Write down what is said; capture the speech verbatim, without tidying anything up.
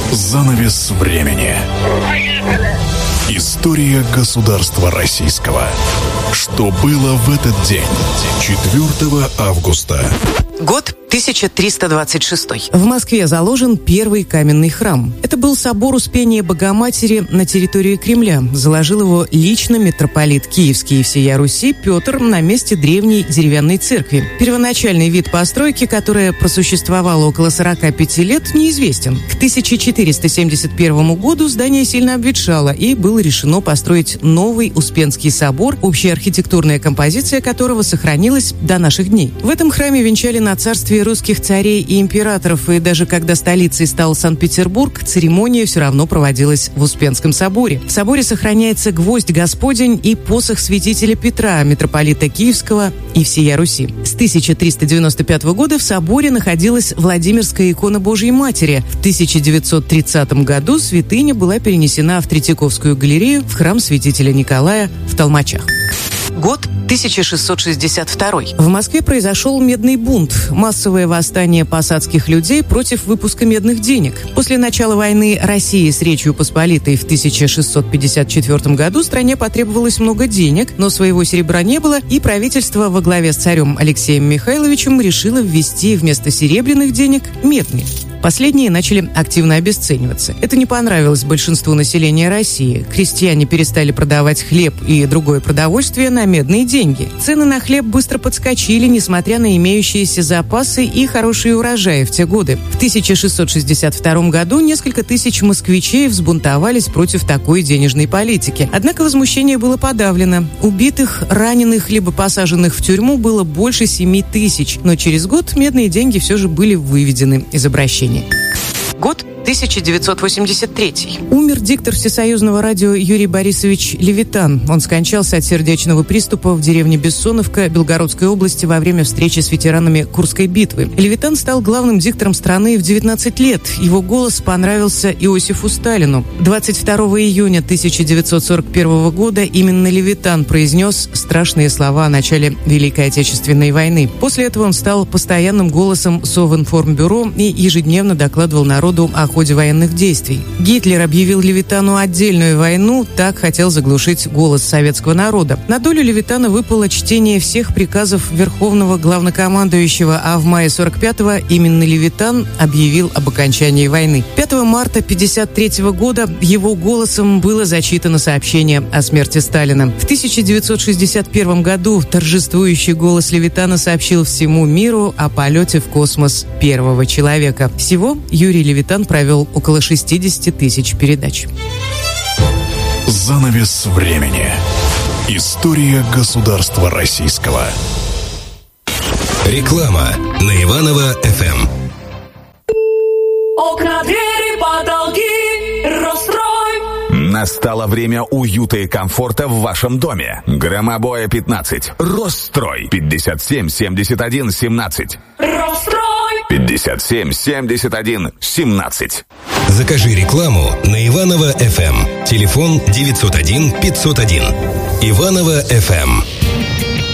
Занавес времени. История государства российского. Что было в этот день, четвёртого августа? Год тысяча триста двадцать шестой. В Москве заложен первый каменный храм. Это был собор Успения Богоматери на территории Кремля. Заложил его лично митрополит Киевский и всея Руси Петр на месте древней деревянной церкви. Первоначальный вид постройки, которая просуществовала около сорока пяти лет, неизвестен. К тысяча четыреста семьдесят первому году здание сильно обветшало, и было решено построить новый Успенский собор, общая архитектурная композиция которого сохранилась до наших дней. В этом храме венчали на царстве русских царей и императоров, и даже когда столицей стал Санкт-Петербург, церемония все равно проводилась в Успенском соборе. В соборе сохраняется гвоздь Господень и посох святителя Петра, митрополита Киевского и всея Руси. С тысяча триста девяносто пятого года в соборе находилась Владимирская икона Божьей Матери. В тысяча девятьсот тридцатом году святыня была перенесена в Третьяковскую галерею в храм святителя Николая в Толмачах. Год тысяча шестьсот шестьдесят второй. В Москве произошел медный бунт, массовое восстание посадских людей против выпуска медных денег. После начала войны России с Речью Посполитой в тысяча шестьсот пятьдесят четвёртом году стране потребовалось много денег, но своего серебра не было, и правительство во главе с царем Алексеем Михайловичем решило ввести вместо серебряных денег медные. Последние начали активно обесцениваться. Это не понравилось большинству населения России. Крестьяне перестали продавать хлеб и другое продовольствие на медные деньги. Цены на хлеб быстро подскочили, несмотря на имеющиеся запасы и хорошие урожаи в те годы. В тысяча шестьсот шестьдесят втором году несколько тысяч москвичей взбунтовались против такой денежной политики. Однако возмущение было подавлено. Убитых, раненых, либо посаженных в тюрьму было больше семи тысяч. Но через год медные деньги все же были выведены из обращения. Год тысяча девятьсот восемьдесят третий. Умер диктор Всесоюзного радио Юрий Борисович Левитан. Он скончался от сердечного приступа в деревне Бессоновка Белгородской области во время встречи с ветеранами Курской битвы. Левитан стал главным диктором страны в девятнадцать лет. Его голос понравился Иосифу Сталину. двадцать второго июня тысяча девятьсот сорок первого года именно Левитан произнес страшные слова о начале Великой Отечественной войны. После этого он стал постоянным голосом Совинформбюро и ежедневно докладывал народу о ходе военных действий. Гитлер объявил Левитану отдельную войну, так хотел заглушить голос советского народа. На долю Левитана выпало чтение всех приказов Верховного Главнокомандующего, а в мае сорок пятого именно Левитан объявил об окончании войны. пятого марта пятьдесят третьего года его голосом было зачитано сообщение о смерти Сталина. В тысяча девятьсот шестьдесят первом году торжествующий голос Левитана сообщил всему миру о полете в космос первого человека. Всего Юрий Левитан провел около шестьдесят тысяч передач. Занавес времени. История государства российского. Реклама на Иваново эф эм. Окна, двери, потолки, Росстрой. Настало время уюта и комфорта в вашем доме. Громобоя пятнадцать. Росстрой. пятьдесят семь семьдесят один семнадцать. Росстрой. пятьдесят семь семьдесят один семнадцать. Закажи рекламу на Иваново эф эм. Телефон девятьсот один пятьсот один. Иваново эф эм.